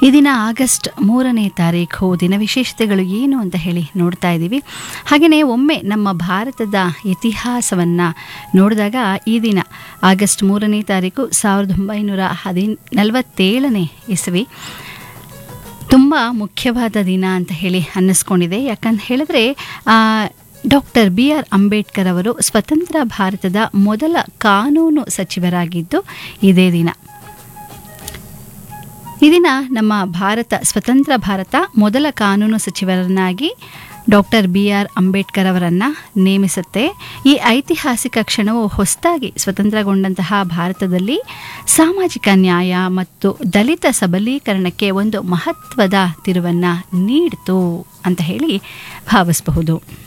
ಈ ದಿನ ಆಗಸ್ಟ್ 3ನೇ ತಾರೀಖು. ದಿನ ವಿಶೇಷತೆಗಳು ಏನು ಅಂತ ಹೇಳಿ ನೋಡ್ತಾ ಇದ್ದೀವಿ. ಹಾಗೆಯೇ ಒಮ್ಮೆ ನಮ್ಮ ಭಾರತದ ಇತಿಹಾಸವನ್ನು ನೋಡಿದಾಗ ಈ ದಿನ ಆಗಸ್ಟ್ 3ನೇ ತಾರೀಕು 1947ನೇ ಇಸವಿ ತುಂಬ ಮುಖ್ಯವಾದ ದಿನ ಅಂತ ಹೇಳಿ ಅನ್ನಿಸ್ಕೊಂಡಿದೆ. ಯಾಕಂತ ಹೇಳಿದ್ರೆ ಡಾಕ್ಟರ್ BR ಅಂಬೇಡ್ಕರ್ ಅವರು ಸ್ವತಂತ್ರ ಭಾರತದ ಮೊದಲ ಕಾನೂನು ಸಚಿವರಾಗಿದ್ದು ಇದೇ ದಿನ. ಈ ದಿನ ನಮ್ಮ ಸ್ವತಂತ್ರ ಭಾರತ ಮೊದಲ ಕಾನೂನು ಸಚಿವರನ್ನಾಗಿ ಡಾಕ್ಟರ್ BR ಅಂಬೇಡ್ಕರ್ ಅವರನ್ನು ನೇಮಿಸುತ್ತೆ. ಈ ಐತಿಹಾಸಿಕ ಕ್ಷಣವು ಹೊಸದಾಗಿ ಸ್ವತಂತ್ರಗೊಂಡಂತಹ ಭಾರತದಲ್ಲಿ ಸಾಮಾಜಿಕ ನ್ಯಾಯ ಮತ್ತು ದಲಿತ ಸಬಲೀಕರಣಕ್ಕೆ ಒಂದು ಮಹತ್ವದ ತಿರುವನ್ನು ನೀಡಿತು ಅಂತ ಹೇಳಿ ಭಾವಿಸಬಹುದು.